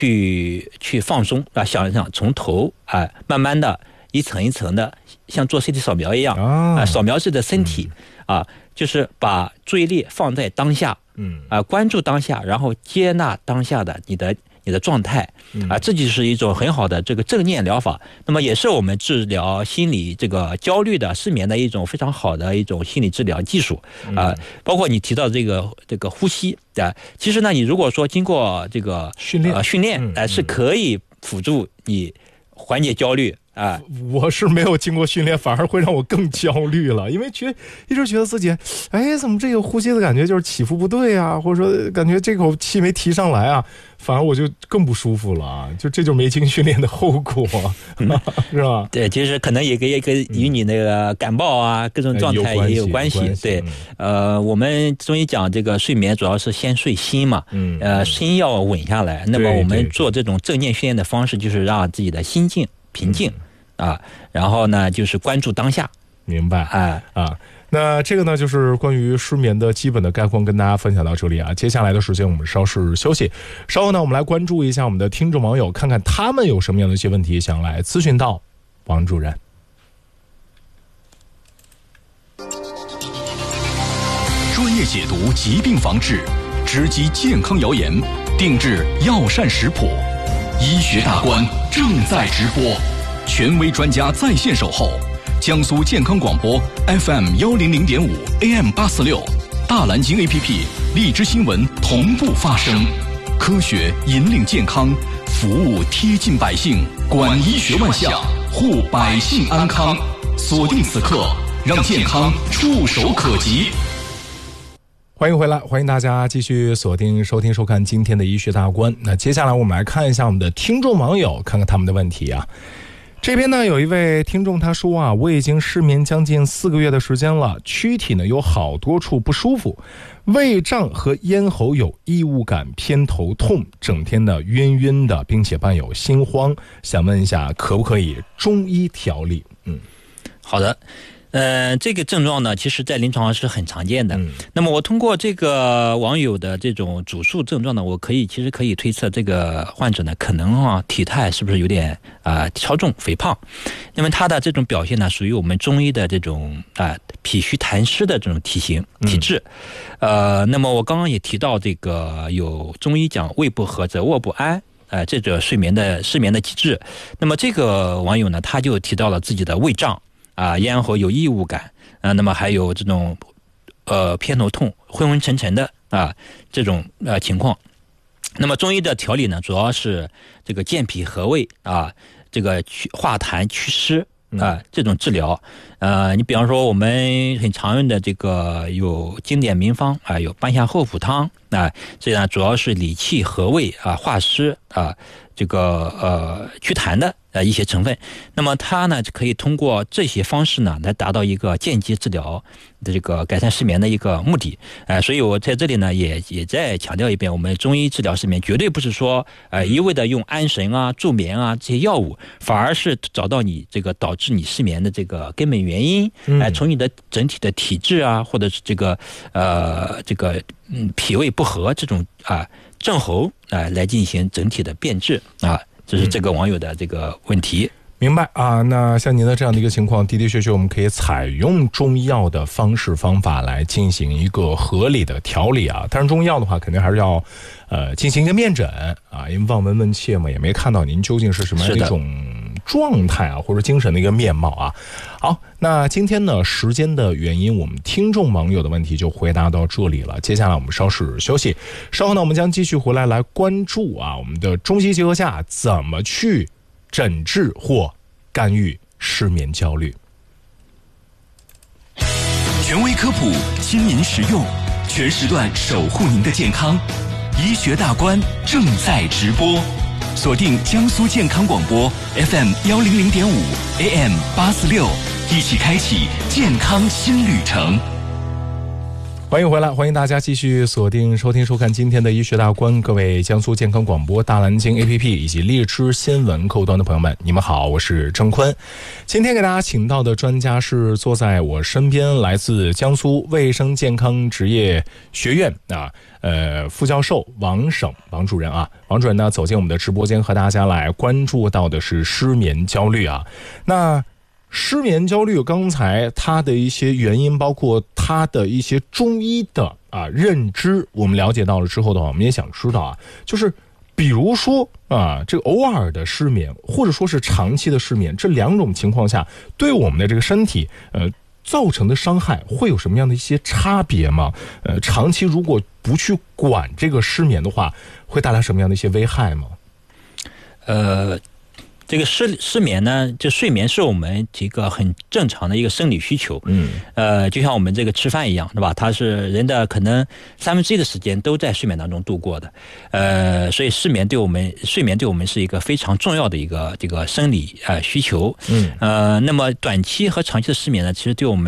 去放松啊，想从头啊，慢慢的一层一层的，像做 CT 扫描一样啊，扫描自己的身体啊，就是把注意力放在当下，关注当下，然后接纳当下的你的状态啊，这就是一种很好的这个正念疗法。那么也是我们治疗心理这个焦虑的、失眠的一种非常好的一种心理治疗技术啊。包括你提到这个呼吸啊，其实呢，你如果说经过这个训练是可以辅助你缓解焦虑。 我是没有经过训练，反而会让我更焦虑了，因为一直觉得自己，怎么这个呼吸的感觉就是起伏不对啊，或者说感觉这口气没提上来啊，反而我就更不舒服了啊，这就没经训练的后果，是吧？ 对，其实可能也跟与你那个感冒啊各种状态也有关系。对，我们中医讲这个睡眠主要是先睡心嘛，心要稳下来。那么我们做这种正念训练的方式，就是让自己的心境平静啊，然后呢就是关注当下。 明白那这个呢就是关于失眠的基本的概况跟大家分享到这里啊。接下来的时间我们稍事休息，稍后呢我们来关注一下我们的听众网友，看看他们有什么样的一些问题想来咨询到王主任。 专业解读疾病防治，直击健康谣言，定制药膳食谱，医学大观正在直播，权威专家在线守候。江苏健康广播 FM100.5 AM846， 大蓝鲸 APP， 荔枝新闻同步发声，科学引领健康，服务贴近百姓，管医学万象，护百姓安康。锁定此刻，让健康触手可及。 欢迎回来，欢迎大家继续锁定收听收看今天的医学大观。那接下来我们来看一下我们的听众网友，看看他们的问题啊。这边呢有一位听众他说啊，我已经失眠将近4个月的时间了，躯体呢有好多处不舒服，胃胀和咽喉有异物感，偏头痛，整天的晕晕的，并且伴有心慌，想问一下可不可以中医调理？ 好的。这个症状呢，其实在临床上是很常见的。那么我通过这个网友的这种主诉症状呢，我其实可以推测这个患者呢，可能体态是不是有点超重肥胖。那么他的这种表现呢，属于我们中医的这种脾虚痰湿的这种体质。那么我刚刚也提到这个有中医讲胃不和则卧不安。这个失眠的机制。那么这个网友呢，他就提到了自己的胃胀。咽喉有异物感，那么还有这种偏头痛、昏昏沉沉的这种情况。那么中医的调理呢，主要是这个健脾和胃这个化痰祛湿这种治疗。你比方说我们很常用的这个有经典名方有半夏厚朴汤这样主要是理气和胃化湿这个祛痰的一些成分。那么它呢可以通过这些方式呢来达到一个间接治疗的这个改善失眠的一个目的。所以我在这里呢也再强调一遍，我们中医治疗失眠绝对不是说一味的用安神助眠这些药物，反而是找到你这个导致你失眠的这个根本原因，从你的整体的体质或者是这个脾胃不和这种症候来进行整体的变治这是这个网友的这个问题。 明白那像您的这样的一个情况，的确我们可以采用中医药的方式方法来进行一个合理的调理但是中医药的话肯定还是要进行一个面诊因为望闻问切嘛，也没看到您究竟是什么样的一种状态或者精神的一个面貌好，那今天呢时间的原因，我们听众网友的问题就回答到这里了。接下来我们稍事休息，稍后呢我们将继续回来关注我们的中西结合下怎么去诊治或干预失眠焦虑。 权威科普，亲民实用，全时段守护您的健康。医学大观正在直播，锁定江苏健康广播 FM100.5 AM846，一起开启健康新旅程。 欢迎回来，欢迎大家继续锁定收听收看今天的医学大观。各位江苏健康广播大蓝鲸 APP 以及荔枝新闻客户端的朋友们，你们好，我是郑坤。今天给大家请到的专家是坐在我身边，来自江苏卫生健康职业学院副教授王主任啊。王主任呢走进我们的直播间，和大家来关注到的是失眠焦虑啊。那失眠焦虑刚才它的一些原因，包括它的一些中医的认知，我们了解到了之后的话，我们也想知道啊，就是比如说这个偶尔的失眠或者说是长期的失眠，这两种情况下对我们的这个身体造成的伤害会有什么样的一些差别吗？长期如果不去管这个失眠的话，会带来什么样的一些危害吗？ 这个失眠呢，就睡眠是我们一个很正常的一个生理需求。就像我们这个吃饭一样，对吧？它是人的可能1/3的时间都在睡眠当中度过的。所以睡眠对我们是一个非常重要的一个这个生理需求。那么短期和长期的失眠呢，其实对我们